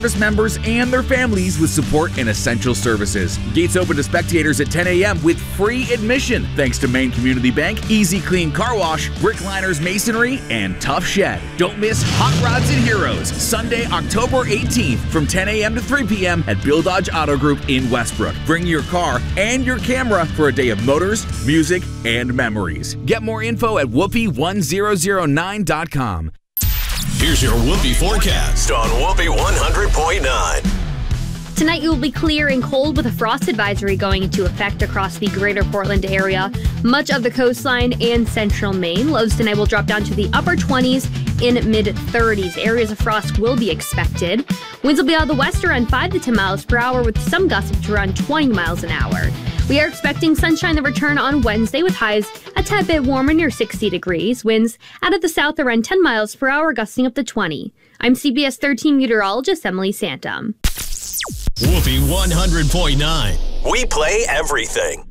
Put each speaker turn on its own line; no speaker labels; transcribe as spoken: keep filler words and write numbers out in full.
members and their families with support and essential services. Gates open to spectators at ten a.m. with free admission thanks to Maine Community Bank, Easy Clean Car Wash, Brickliners Masonry, and Tough Shed. Don't miss Hot Rods and Heroes, Sunday, October eighteenth from ten a.m. to three p.m. at Bill Dodge Auto Group in Westbrook. Bring your car and your camera for a day of motors, music, and memories. Get more info at whoopee one thousand nine dot com.
Here's your Whoopee forecast on Whoopee one hundred point nine.
Tonight, you will be clear and cold with a frost advisory going into effect across the greater Portland area. Much of the coastline and central Maine. Lows tonight will drop down to the upper twenties in mid-thirties. Areas of frost will be expected. Winds will be out of the west around five to ten miles per hour with some gusts up to around twenty miles an hour. We are expecting sunshine to return on Wednesday with highs a tad bit warmer near sixty degrees. Winds out of the south around ten miles per hour, gusting up to twenty. I'm C B S thirteen meteorologist Emily Santum.
Whoopee one hundred point nine. We play everything.